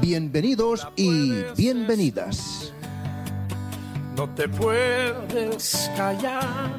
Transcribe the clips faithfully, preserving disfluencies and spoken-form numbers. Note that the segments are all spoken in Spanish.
Bienvenidos y bienvenidas. No te puedes callar.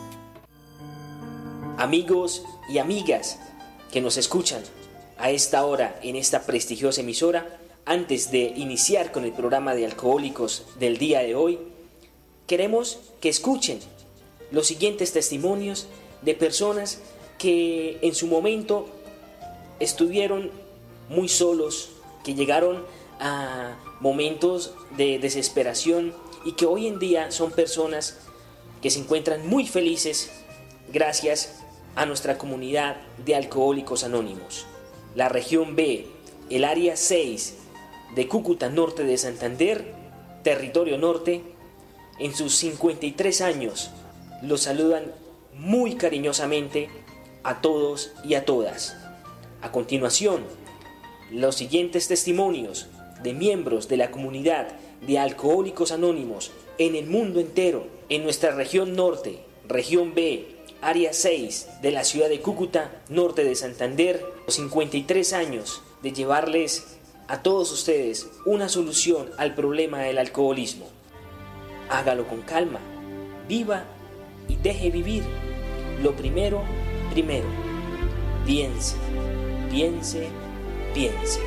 Amigos y amigas que nos escuchan a esta hora en esta prestigiosa emisora, antes de iniciar con el programa de alcohólicos del día de hoy, queremos que escuchen los siguientes testimonios de personas que en su momento estuvieron muy solos, que llegaron a momentos de desesperación y que hoy en día son personas que se encuentran muy felices gracias a nuestra comunidad de Alcohólicos Anónimos. La región B, el área seis de Cúcuta Norte de Santander, territorio norte, en sus cincuenta y tres años, los saludan muy cariñosamente a todos y a todas. A continuación, los siguientes testimonios de miembros de la comunidad de Alcohólicos Anónimos en el mundo entero, en nuestra región norte, región B, área seis de la ciudad de Cúcuta, norte de Santander, los cincuenta y tres años de llevarles a todos ustedes una solución al problema del alcoholismo. Hágalo con calma, viva y deje vivir. Lo primero, primero. Piense, piense, piense.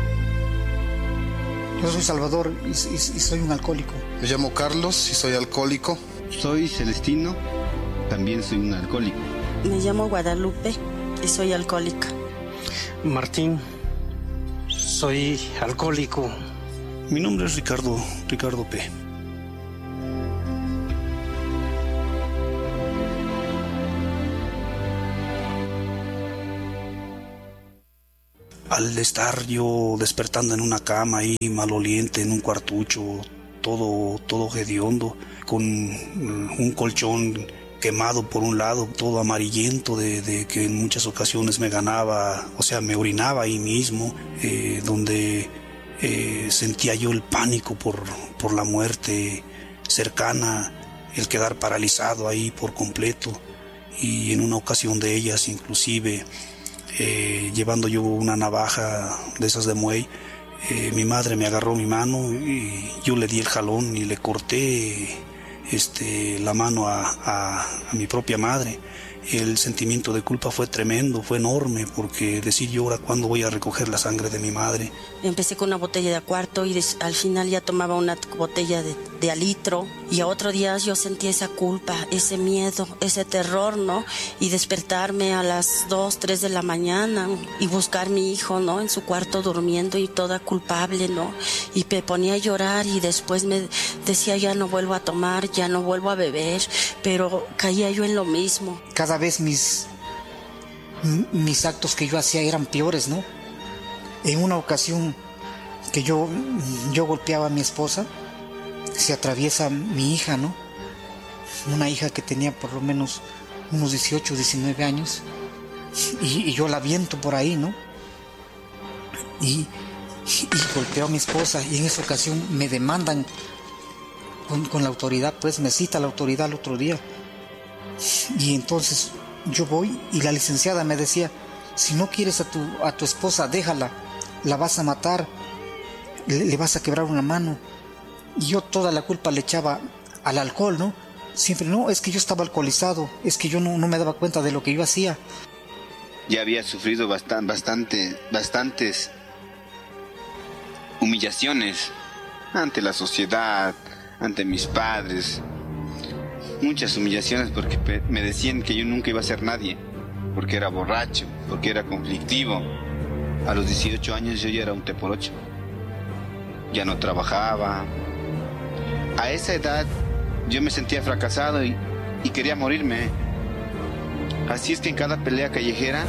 Yo soy Salvador y, y, y soy un alcohólico. Me llamo Carlos y soy alcohólico. Soy Celestino, también soy un alcohólico. Me llamo Guadalupe y soy alcohólica. Martín, soy alcohólico. Mi nombre es Ricardo, Ricardo P. Al estar yo despertando en una cama ahí maloliente, en un cuartucho, todo, todo hediondo, con un colchón quemado por un lado, todo amarillento, de, de que en muchas ocasiones me ganaba, o sea, me orinaba ahí mismo, eh, donde eh, sentía yo el pánico por, por la muerte cercana, el quedar paralizado ahí por completo, y en una ocasión de ellas inclusive, Eh, llevando yo una navaja de esas de muey, eh, mi madre me agarró mi mano y yo le di el jalón y le corté este, la mano a, a, a mi propia madre. El sentimiento de culpa fue tremendo, fue enorme, porque decir yo ahora cuándo voy a recoger la sangre de mi madre. Empecé con una botella de a cuarto y des, al final ya tomaba una botella de, de a litro, y a otro día yo sentía esa culpa, ese miedo, ese terror, ¿no? Y despertarme a las dos, tres de la mañana y buscar a mi hijo, ¿no? En su cuarto durmiendo y toda culpable, ¿no? Y me ponía a llorar y después me decía ya no vuelvo a tomar, ya no vuelvo a beber, pero caía yo en lo mismo. Cada vez mis, mis actos que yo hacía eran peores, ¿no? En una ocasión que yo, yo golpeaba a mi esposa, se atraviesa mi hija, ¿no? Una hija que tenía por lo menos unos dieciocho, diecinueve años, y, y yo la aviento por ahí, ¿no? Y, y golpeo a mi esposa, y en esa ocasión me demandan con, con la autoridad, pues me cita la autoridad el otro día. Y entonces yo voy y la licenciada me decía, si no quieres a tu, a tu esposa, déjala, la vas a matar, le, le vas a quebrar una mano. Y yo toda la culpa le echaba al alcohol, ¿no? Siempre, no, es que yo estaba alcoholizado, es que yo no, no me daba cuenta de lo que yo hacía. Ya había sufrido bastante, bastante, bastantes humillaciones ante la sociedad, ante mis padres. Muchas humillaciones porque me decían que yo nunca iba a ser nadie, porque era borracho, porque era conflictivo. A los dieciocho años yo ya era un te por ocho. Ya no trabajaba. A esa edad yo me sentía fracasado y, y quería morirme. Así es que en cada pelea callejera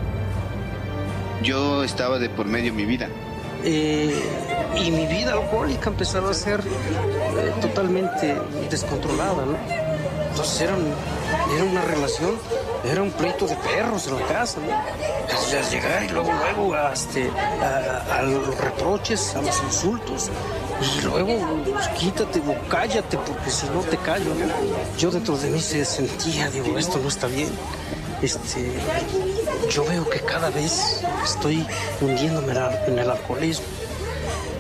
yo estaba de por medio mi vida. Eh, y mi vida alcohólica empezaba a ser eh, totalmente descontrolada, ¿no? Entonces era, un, era una relación, era un pleito de perros en la casa, ¿no? Entonces llegar y luego, luego a, este, a, a los reproches, a los insultos, y luego pues, quítate o cállate porque si no te callo, ¿no? Yo dentro de mí se sentía, digo, esto no está bien. Este, yo veo que cada vez estoy hundiéndome en el alcoholismo.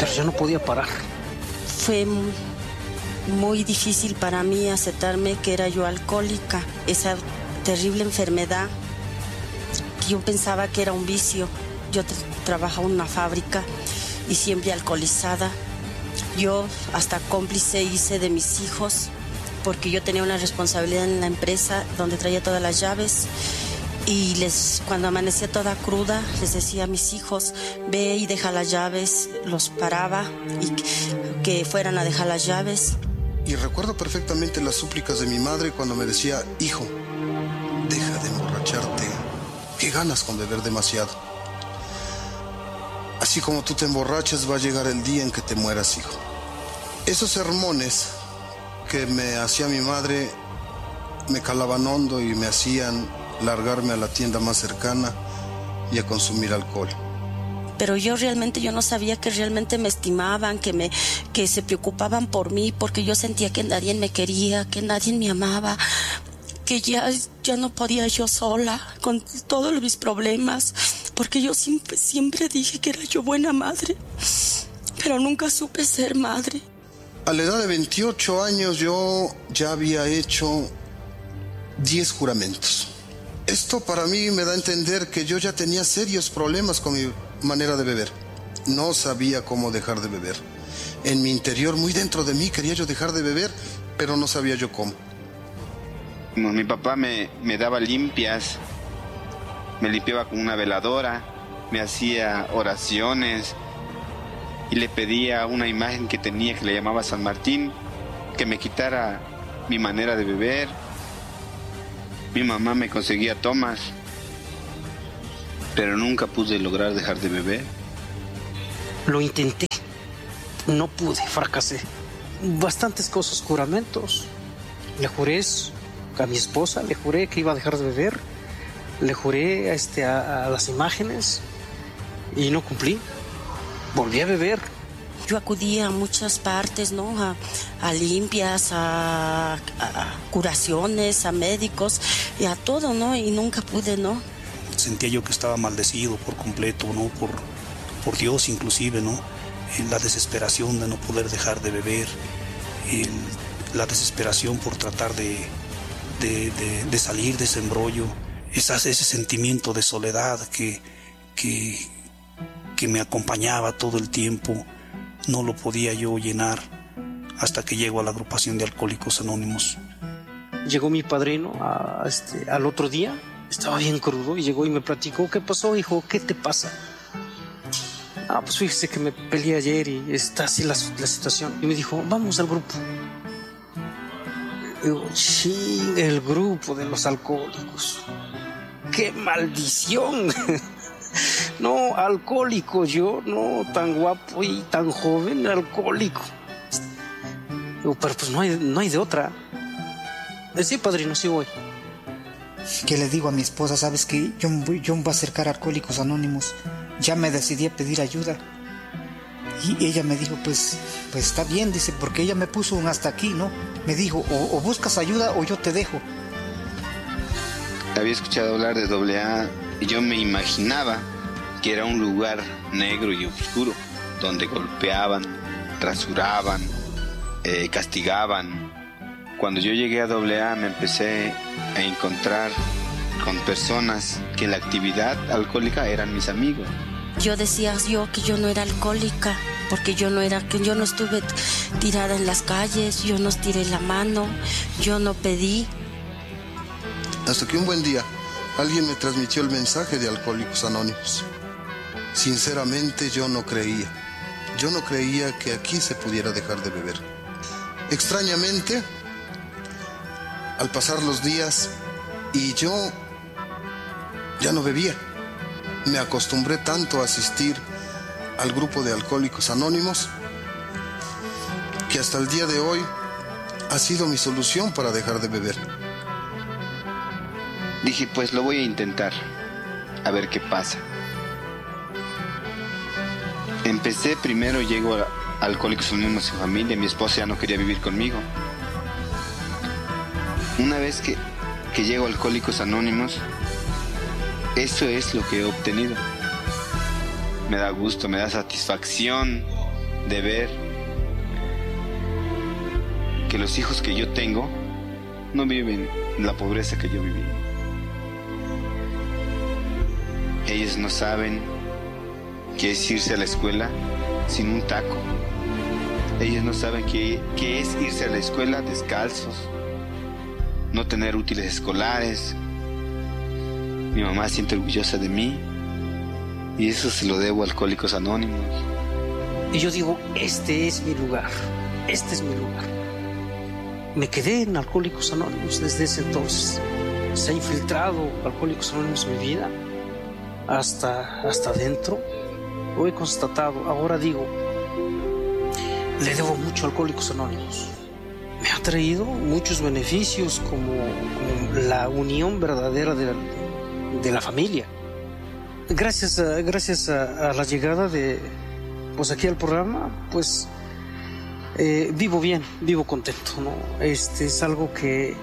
pero yo no podía parar. Fue muy difícil para mí aceptarme que era yo alcohólica, esa terrible enfermedad que yo pensaba que era un vicio. Yo tra- trabajaba en una fábrica y siempre alcoholizada. Yo hasta cómplice hice de mis hijos porque yo tenía una responsabilidad en la empresa donde traía todas las llaves y les, cuando amanecía toda cruda les decía a mis hijos, ve y deja las llaves, los paraba y que, que fueran a dejar las llaves. Y recuerdo perfectamente las súplicas de mi madre cuando me decía, hijo, deja de emborracharte, qué ganas con beber demasiado. Así como tú te emborrachas, va a llegar el día en que te mueras, hijo. Esos sermones que me hacía mi madre me calaban hondo y me hacían largarme a la tienda más cercana y a consumir alcohol. Pero yo realmente yo no sabía que realmente me estimaban, que me que se preocupaban por mí, porque yo sentía que nadie me quería, que nadie me amaba, que ya, ya no podía yo sola con todos mis problemas, porque yo siempre, siempre dije que era yo buena madre, pero nunca supe ser madre. A la edad de veintiocho años yo ya había hecho diez juramentos. Esto para mí me da a entender que yo ya tenía serios problemas con mi manera de beber. No sabía cómo dejar de beber. En mi interior, muy dentro de mí, quería yo dejar de beber, pero no sabía yo cómo. Mi papá me, me daba limpias, me limpiaba con una veladora, me hacía oraciones y le pedía una imagen que tenía que le llamaba San Martín, que me quitara mi manera de beber. Mi mamá me conseguía tomas, pero nunca pude lograr dejar de beber. Lo intenté, no pude, fracasé. Bastantes cosas, juramentos. Le juré a mi esposa, le juré que iba a dejar de beber, le juré a, este, a, a las imágenes y no cumplí. Volví a beber. Yo acudía a muchas partes, ¿no? A, a limpias, a, a curaciones, a médicos y a todo, ¿no? Y nunca pude, ¿no? Sentía yo que estaba maldecido por completo, ¿no? Por, por Dios inclusive, ¿no? En la desesperación de no poder dejar de beber, el, la desesperación por tratar de, de, de, de salir de ese embrollo, esas, ese sentimiento de soledad que, que, que me acompañaba todo el tiempo. No lo podía yo llenar hasta que llego a la agrupación de Alcohólicos Anónimos. Llegó mi padrino a, este, al otro día, estaba bien crudo y llegó y me platicó, ¿qué pasó, hijo? ¿Qué te pasa? Ah, pues fíjese que me peleé ayer y está así la, la situación. Y me dijo, vamos al grupo. Y digo, sí, el grupo de los alcohólicos. ¡Qué maldición! No, alcohólico yo, no, tan guapo y tan joven, alcohólico. Digo, pero pues no hay, no hay de otra. Sí, padrino, sí voy. Que le digo a mi esposa, sabes que yo, yo me voy a acercar a Alcohólicos Anónimos. Ya me decidí a pedir ayuda. Y ella me dijo, pues, pues está bien, dice, porque ella me puso un hasta aquí, ¿no? Me dijo, o, o buscas ayuda o yo te dejo. Había escuchado hablar de doble A y yo me imaginaba que era un lugar negro y oscuro, donde golpeaban, rasuraban, eh, castigaban. Cuando yo llegué a doble A me empecé a encontrar con personas que en la actividad alcohólica eran mis amigos. Yo decía yo que yo no era alcohólica, porque yo no era, que yo no estuve tirada en las calles, yo no tiré la mano, yo no pedí. Hasta que un buen día alguien me transmitió el mensaje de Alcohólicos Anónimos. Sinceramente yo no creía. Yo no creía que aquí se pudiera dejar de beber. Extrañamente, al pasar los días y yo ya no bebía, me acostumbré tanto a asistir al grupo de Alcohólicos Anónimos que hasta el día de hoy ha sido mi solución para dejar de beber. Dije, pues lo voy a intentar, a ver qué pasa. Empecé primero, llego a Alcohólicos Anónimos en familia, mi esposa ya no quería vivir conmigo. Una vez que, que llego a Alcohólicos Anónimos, eso es lo que he obtenido. Me da gusto, me da satisfacción de ver que los hijos que yo tengo no viven la pobreza que yo viví. Ellos no saben qué es irse a la escuela sin un taco. Ellos no saben qué, qué es irse a la escuela descalzos, no tener útiles escolares. Mi mamá se siente orgullosa de mí y eso se lo debo a Alcohólicos Anónimos. Y yo digo, este es mi lugar, este es mi lugar. Me quedé en Alcohólicos Anónimos desde ese entonces. Se ha infiltrado Alcohólicos Anónimos en mi vida hasta, hasta adentro. Lo he constatado, ahora digo, le debo mucho a Alcohólicos Anónimos. Me ha traído muchos beneficios como, como la unión verdadera de la, de la familia. Gracias, a, gracias a, a la llegada de, pues aquí al programa, pues eh, vivo bien, vivo contento, ¿no? Este es algo que,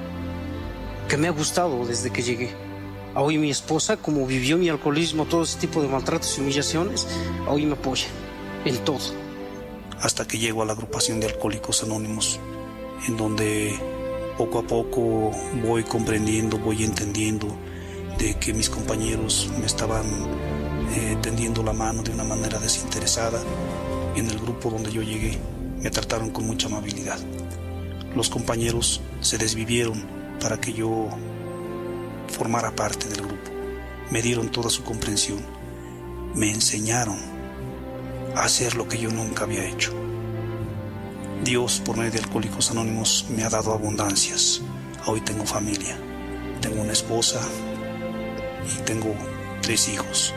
que me ha gustado desde que llegué. Hoy mi esposa, como vivió mi alcoholismo, todo ese tipo de maltratos y humillaciones, hoy me apoya en todo. Hasta que llego a la agrupación de Alcohólicos Anónimos, en donde poco a poco voy comprendiendo, voy entendiendo de que mis compañeros me estaban eh, tendiendo la mano de una manera desinteresada. En el grupo donde yo llegué me trataron con mucha amabilidad. Los compañeros se desvivieron para que yo formara parte del grupo. Me dieron toda su comprensión. Me enseñaron a hacer lo que yo nunca había hecho. Dios, por medio de Alcohólicos Anónimos, me ha dado abundancias. Hoy tengo familia, tengo una esposa y tengo tres hijos.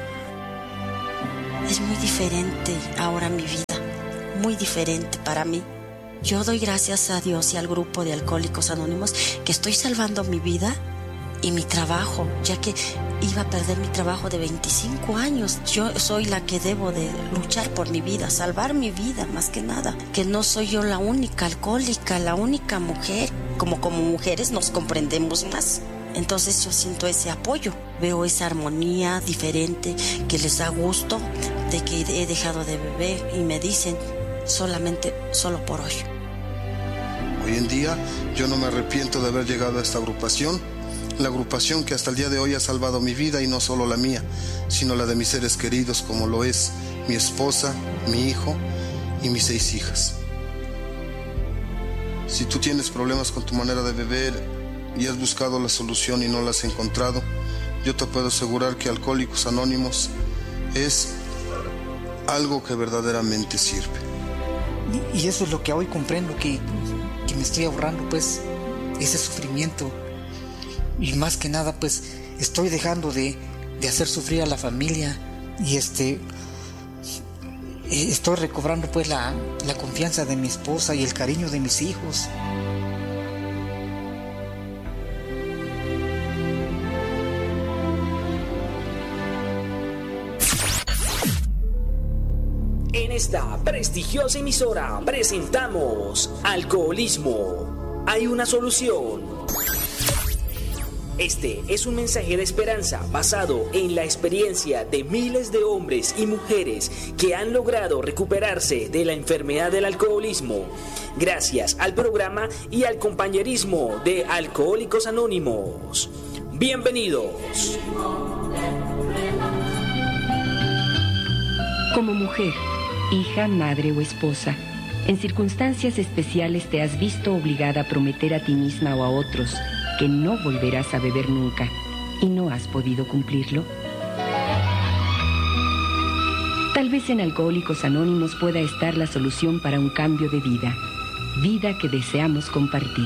Es muy diferente ahora mi vida, muy diferente para mí. Yo doy gracias a Dios y al grupo de Alcohólicos Anónimos que estoy salvando mi vida y mi trabajo, ya que iba a perder mi trabajo de veinticinco años. Yo soy la que debo de luchar por mi vida, salvar mi vida más que nada. Que no soy yo la única alcohólica, la única mujer. Como como mujeres nos comprendemos más. Entonces yo siento ese apoyo, veo esa armonía diferente que les da gusto de que he dejado de beber y me dicen solamente, solo por hoy. Hoy en día yo no me arrepiento de haber llegado a esta agrupación. La agrupación que hasta el día de hoy ha salvado mi vida y no solo la mía, sino la de mis seres queridos como lo es mi esposa, mi hijo y mis seis hijas. Si tú tienes problemas con tu manera de beber y has buscado la solución y no la has encontrado, yo te puedo asegurar que Alcohólicos Anónimos es algo que verdaderamente sirve. Y eso es lo que hoy comprendo, que, que me estoy ahorrando pues ese sufrimiento. Y más que nada, pues, estoy dejando de, de hacer sufrir a la familia y este estoy recobrando pues la, la confianza de mi esposa y el cariño de mis hijos. En esta prestigiosa emisora presentamos Alcoholismo. Hay una solución. Este es un mensaje de esperanza basado en la experiencia de miles de hombres y mujeres que han logrado recuperarse de la enfermedad del alcoholismo gracias al programa y al compañerismo de Alcohólicos Anónimos. Bienvenidos. Como mujer, hija, madre o esposa, en circunstancias especiales te has visto obligada a prometer a ti misma o a otros que no volverás a beber nunca y no has podido cumplirlo. Tal vez en Alcohólicos Anónimos pueda estar la solución para un cambio de vida, vida que deseamos compartir.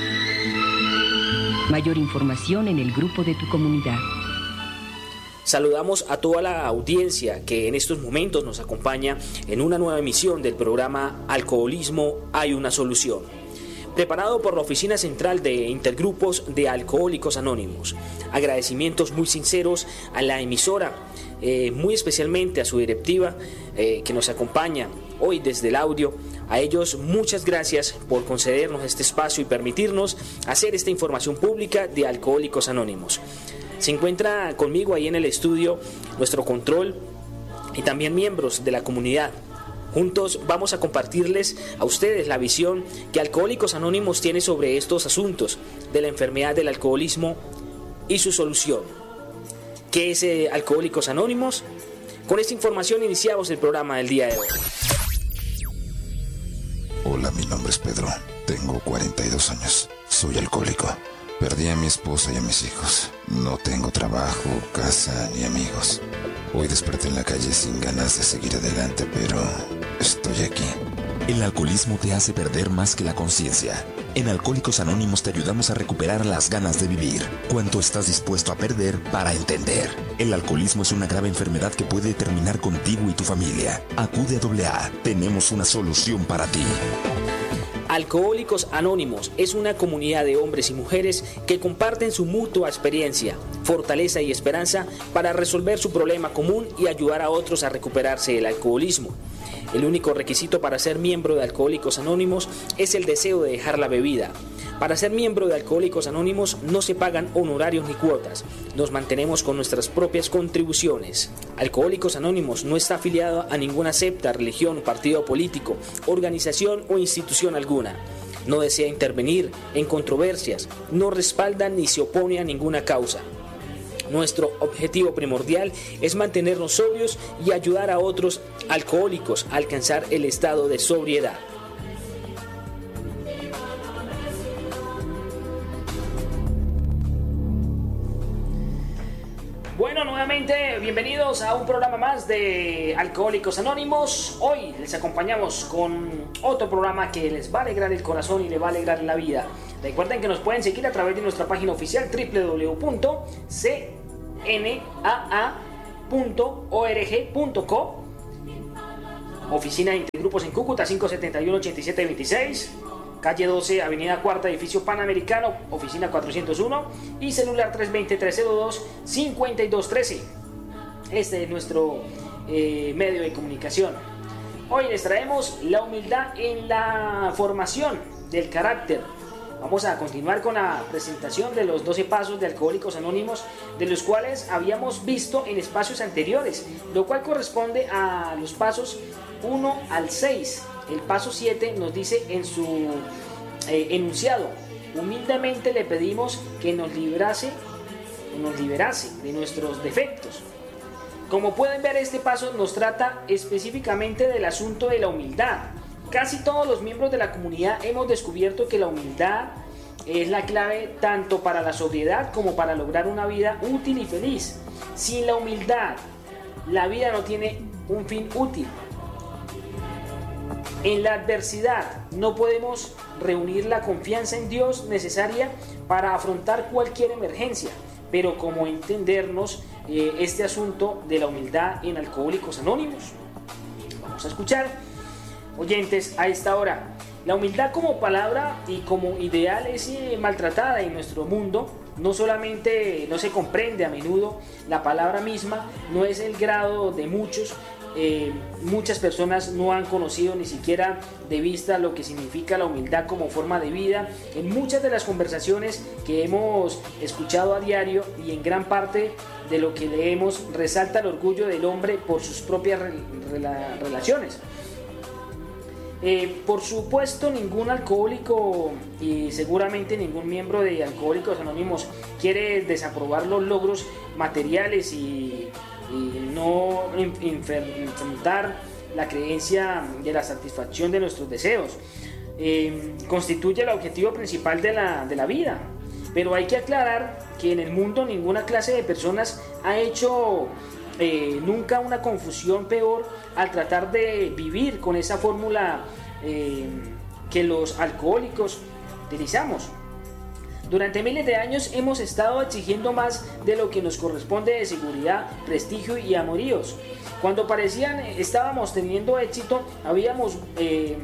Mayor información en el grupo de tu comunidad. Saludamos a toda la audiencia que en estos momentos nos acompaña en una nueva emisión del programa Alcoholismo Hay una Solución, preparado por la Oficina Central de Intergrupos de Alcohólicos Anónimos. Agradecimientos muy sinceros a la emisora, eh, muy especialmente a su directiva eh, que nos acompaña hoy desde el audio. A ellos muchas gracias por concedernos este espacio y permitirnos hacer esta información pública de Alcohólicos Anónimos. Se encuentra conmigo ahí en el estudio nuestro control y también miembros de la comunidad. Juntos vamos a compartirles a ustedes la visión que Alcohólicos Anónimos tiene sobre estos asuntos de la enfermedad del alcoholismo y su solución. ¿Qué es eh, Alcohólicos Anónimos? Con esta información iniciamos el programa del día de hoy. Hola, mi nombre es Pedro. Tengo cuarenta y dos años. Soy alcohólico. Perdí a mi esposa y a mis hijos. No tengo trabajo, casa ni amigos. Hoy desperté en la calle sin ganas de seguir adelante, pero estoy aquí. El alcoholismo te hace perder más que la conciencia. En Alcohólicos Anónimos te ayudamos a recuperar las ganas de vivir. ¿Cuánto estás dispuesto a perder para entender? El alcoholismo es una grave enfermedad que puede terminar contigo y tu familia. Acude a doble A. Tenemos una solución para ti. Alcohólicos Anónimos es una comunidad de hombres y mujeres que comparten su mutua experiencia, fortaleza y esperanza para resolver su problema común y ayudar a otros a recuperarse del alcoholismo. El único requisito para ser miembro de Alcohólicos Anónimos es el deseo de dejar la bebida. Para ser miembro de Alcohólicos Anónimos no se pagan honorarios ni cuotas. Nos mantenemos con nuestras propias contribuciones. Alcohólicos Anónimos no está afiliado a ninguna secta, religión, partido político, organización o institución alguna. No desea intervenir en controversias, no respalda ni se opone a ninguna causa. Nuestro objetivo primordial es mantenernos sobrios y ayudar a otros alcohólicos a alcanzar el estado de sobriedad. Bueno, nuevamente bienvenidos a un programa más de Alcohólicos Anónimos. Hoy les acompañamos con otro programa que les va a alegrar el corazón y les va a alegrar la vida. Recuerden que nos pueden seguir a través de nuestra página oficial doble u doble u doble u punto c n a a punto org punto co. Oficina de Intergrupos en Cúcuta, cinco setenta y uno, ochenta y siete veintiséis. Calle doce, Avenida Cuarta, Edificio Panamericano, Oficina cuatrocientos uno. Y celular tres dos cero, tres cero dos, cinco dos uno tres. Este es nuestro eh, medio de comunicación. Hoy les traemos la humildad en la formación del carácter. Vamos a continuar con la presentación de los doce pasos de Alcohólicos Anónimos, de los cuales habíamos visto en espacios anteriores, lo cual corresponde a los pasos uno al seis. El paso siete nos dice en su eh, enunciado: humildemente le pedimos que nos librase, nos liberase de nuestros defectos. Como pueden ver, este paso nos trata específicamente del asunto de la humildad. Casi todos los miembros de la comunidad hemos descubierto que la humildad es la clave tanto para la sobriedad como para lograr una vida útil y feliz. Sin la humildad, la vida no tiene un fin útil. En la adversidad no podemos reunir la confianza en Dios necesaria para afrontar cualquier emergencia. Pero ¿cómo entendernos eh, este asunto de la humildad en Alcohólicos Anónimos? Vamos a escuchar, oyentes, a esta hora. La humildad como palabra y como ideal es eh, maltratada en nuestro mundo. No solamente no se comprende a menudo la palabra misma, no es el grado de muchos. Eh, muchas personas no han conocido ni siquiera de vista lo que significa la humildad como forma de vida. En muchas de las conversaciones que hemos escuchado a diario y en gran parte de lo que leemos resalta el orgullo del hombre por sus propias re- rela- relaciones. Eh, por supuesto, ningún alcohólico y seguramente ningún miembro de Alcohólicos Anónimos quiere desaprobar los logros materiales y y no enfrentar la creencia de la satisfacción de nuestros deseos. Eh, constituye el objetivo principal de la, de la vida, pero hay que aclarar que en el mundo ninguna clase de personas ha hecho eh, nunca una confusión peor al tratar de vivir con esa fórmula eh, que los alcohólicos utilizamos. Durante miles de años hemos estado exigiendo más de lo que nos corresponde de seguridad, prestigio y amoríos. Cuando parecían estábamos teniendo éxito, habíamos eh,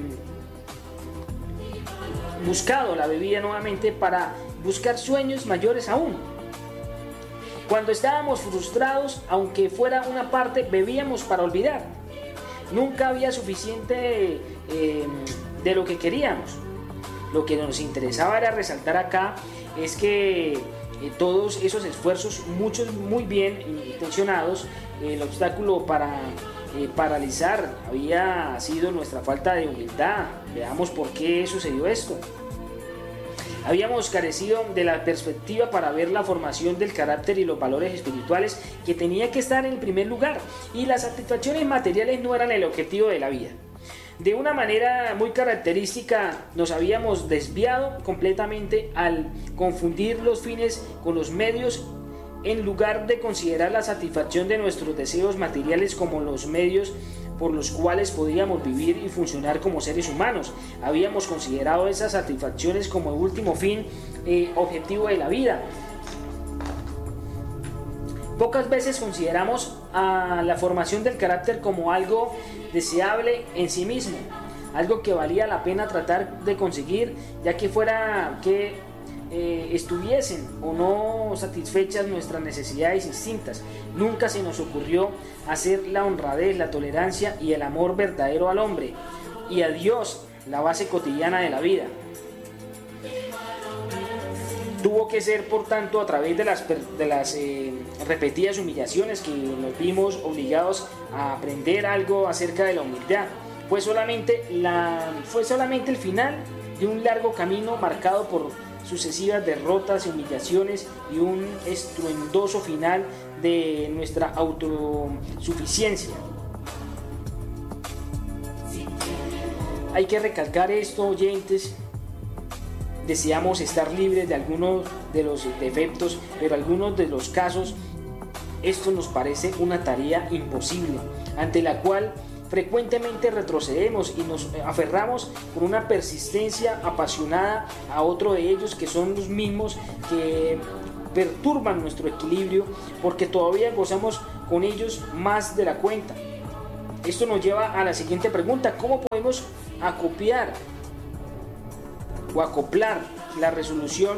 buscado la bebida nuevamente para buscar sueños mayores aún. Cuando estábamos frustrados, aunque fuera una parte, bebíamos para olvidar. Nunca había suficiente eh, de lo que queríamos. Lo que nos interesaba era resaltar acá es que eh, todos esos esfuerzos, muchos muy bien intencionados, el obstáculo para eh, paralizar había sido nuestra falta de humildad. Veamos por qué sucedió esto. Habíamos carecido de la perspectiva para ver la formación del carácter y los valores espirituales que tenía que estar en primer lugar, y las satisfacciones materiales no eran el objetivo de la vida. De una manera muy característica nos habíamos desviado completamente al confundir los fines con los medios, en lugar de considerar la satisfacción de nuestros deseos materiales como los medios por los cuales podíamos vivir y funcionar como seres humanos. Habíamos considerado esas satisfacciones como el último fin eh, objetivo de la vida. Pocas veces consideramos a la formación del carácter como algo deseable en sí mismo, algo que valía la pena tratar de conseguir, ya que fuera que eh, estuviesen o no satisfechas nuestras necesidades instintas. Nunca se nos ocurrió hacer la honradez, la tolerancia y el amor verdadero al hombre y a Dios la base cotidiana de la vida. Tuvo que ser, por tanto, a través de las, de las eh, repetidas humillaciones que nos vimos obligados a aprender algo acerca de la humildad. Fue solamente, la, fue solamente el final de un largo camino marcado por sucesivas derrotas y humillaciones, y un estruendoso final de nuestra autosuficiencia. Hay que recalcar esto, oyentes. Deseamos estar libres de algunos de los defectos, pero en algunos de los casos esto nos parece una tarea imposible, ante la cual frecuentemente retrocedemos y nos aferramos con una persistencia apasionada a otro de ellos, que son los mismos que perturban nuestro equilibrio, porque todavía gozamos con ellos más de la cuenta. Esto nos lleva a la siguiente pregunta: ¿cómo podemos acopiar o acoplar la resolución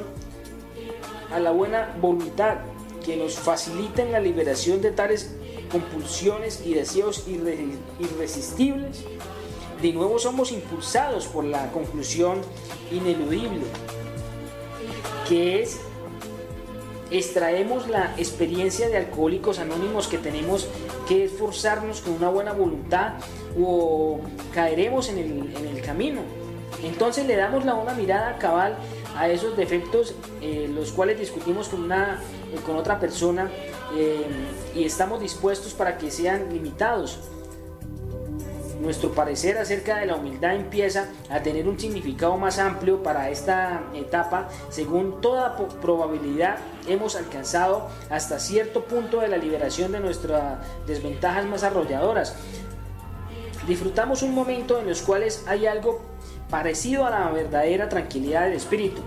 a la buena voluntad que nos faciliten la liberación de tales compulsiones y deseos irre- irresistibles? De nuevo somos impulsados por la conclusión ineludible, que es: extraemos la experiencia de Alcohólicos Anónimos que tenemos que esforzarnos con una buena voluntad o caeremos en el, en el camino. Entonces le damos la una mirada cabal a esos defectos, eh, los cuales discutimos con, una, eh, con otra persona, eh, y estamos dispuestos para que sean limitados. Nuestro parecer acerca de la humildad empieza a tener un significado más amplio para esta etapa. Según toda probabilidad, hemos alcanzado hasta cierto punto de la liberación de nuestras desventajas más arrolladoras. Disfrutamos un momento en los cuales hay algo parecido a la verdadera tranquilidad del espíritu.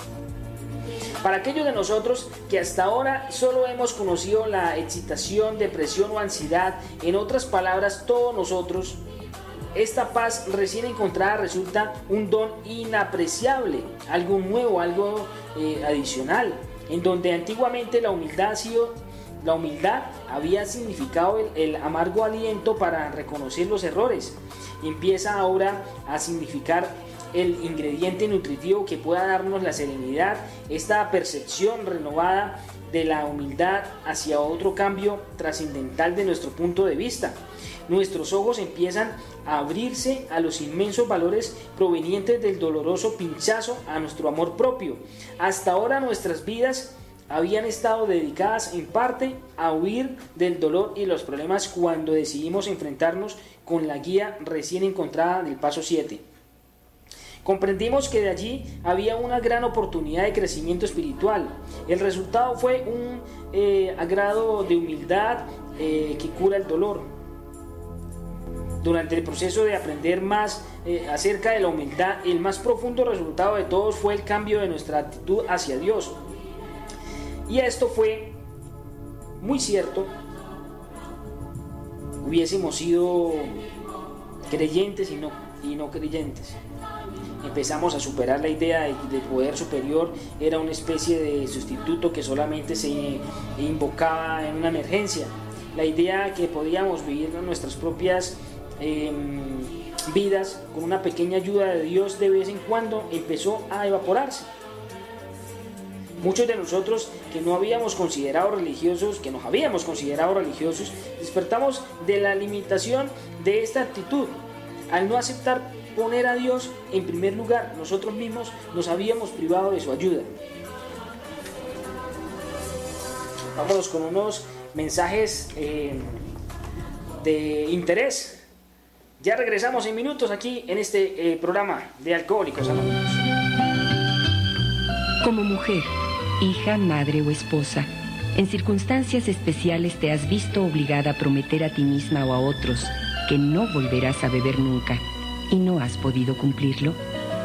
Para aquellos de nosotros que hasta ahora solo hemos conocido la excitación, depresión o ansiedad, en otras palabras, todos nosotros, esta paz recién encontrada resulta un don inapreciable, algo nuevo, algo eh, adicional, en donde antiguamente la humildad ha sido La humildad había significado el, el amargo aliento para reconocer los errores. Empieza ahora a significar el ingrediente nutritivo que pueda darnos la serenidad, esta percepción renovada de la humildad hacia otro cambio trascendental de nuestro punto de vista. Nuestros ojos empiezan a abrirse a los inmensos valores provenientes del doloroso pinchazo a nuestro amor propio. Hasta ahora nuestras vidas habían estado dedicadas en parte a huir del dolor y los problemas cuando decidimos enfrentarnos con la guía recién encontrada del paso siete. Comprendimos que de allí había una gran oportunidad de crecimiento espiritual. El resultado fue un eh, grado de humildad eh, que cura el dolor. Durante el proceso de aprender más eh, acerca de la humildad, el más profundo resultado de todos fue el cambio de nuestra actitud hacia Dios. Y esto fue muy cierto. Hubiésemos sido creyentes y no, y no creyentes. Empezamos a superar la idea de, de poder superior era una especie de sustituto que solamente se invocaba en una emergencia. La idea que podíamos vivir nuestras propias eh, vidas con una pequeña ayuda de Dios de vez en cuando empezó a evaporarse. Muchos de nosotros que no habíamos considerado religiosos, que nos habíamos considerado religiosos, despertamos de la limitación de esta actitud. Al no aceptar poner a Dios en primer lugar, nosotros mismos nos habíamos privado de su ayuda. Vámonos con unos mensajes eh, de interés. Ya regresamos en minutos aquí en este eh, programa de Alcohólicos Anónimos. Como mujer, hija, madre o esposa, en circunstancias especiales te has visto obligada a prometer a ti misma o a otros que no volverás a beber nunca y no has podido cumplirlo.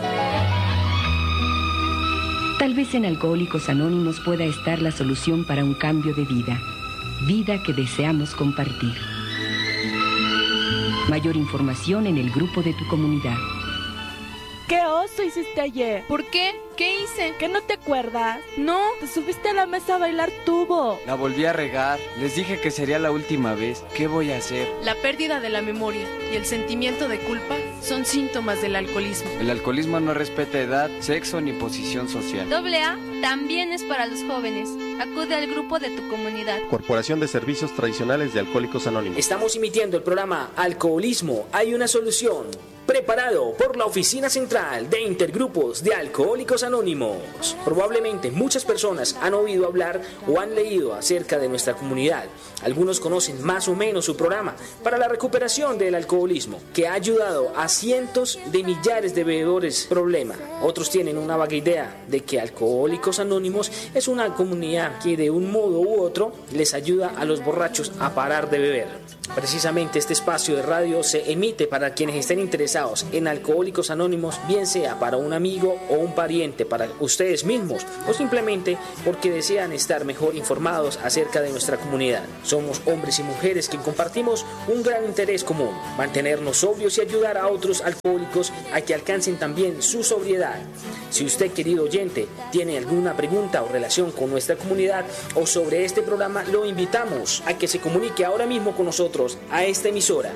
Tal vez en Alcohólicos Anónimos pueda estar la solución para un cambio de vida, vida que deseamos compartir. Mayor información en el grupo de tu comunidad. ¿Qué oso hiciste ayer? ¿Por qué? ¿Qué hice? ¿Que no te acuerdas? No. Te subiste a la mesa a bailar tubo. La volví a regar. Les dije que sería la última vez. ¿Qué voy a hacer? La pérdida de la memoria y el sentimiento de culpa son síntomas del alcoholismo. El alcoholismo no respeta edad, sexo ni posición social. Doble A también es para los jóvenes. Acude al grupo de tu comunidad. Corporación de Servicios Tradicionales de Alcohólicos Anónimos. Estamos emitiendo el programa Alcoholismo Hay una Solución, preparado por la Oficina Central de Intergrupos de Alcohólicos Anónimos. Probablemente muchas personas han oído hablar o han leído acerca de nuestra comunidad. Algunos conocen más o menos su programa para la recuperación del alcoholismo, que ha ayudado a cientos de millares de bebedores problema. Otros tienen una vaga idea de que Alcohólicos Anónimos es una comunidad que de un modo u otro les ayuda a los borrachos a parar de beber. Precisamente este espacio de radio se emite para quienes estén interesados en Alcohólicos Anónimos, bien sea para un amigo o un pariente, para ustedes mismos o simplemente porque desean estar mejor informados acerca de nuestra comunidad. Somos hombres y mujeres que compartimos un gran interés común: mantenernos sobrios y ayudar a otros alcohólicos a que alcancen también su sobriedad. Si usted, querido oyente, tiene alguna pregunta o relación con nuestra comunidad o sobre este programa, lo invitamos a que se comunique ahora mismo con nosotros a esta emisora.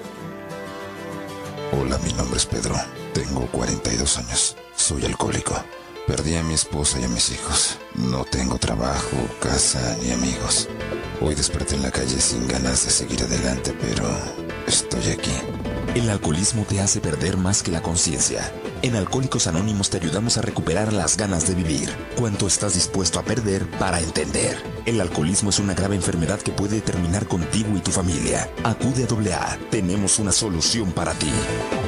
Hola, mi nombre es Pedro. Tengo cuarenta y dos años. Soy alcohólico. Perdí a mi esposa y a mis hijos. No tengo trabajo, casa ni amigos. Hoy desperté en la calle sin ganas de seguir adelante, pero estoy aquí. El alcoholismo te hace perder más que la conciencia. En Alcohólicos Anónimos te ayudamos a recuperar las ganas de vivir. ¿Cuánto estás dispuesto a perder para entender? El alcoholismo es una grave enfermedad que puede terminar contigo y tu familia. Acude a doble A. Tenemos una solución para ti.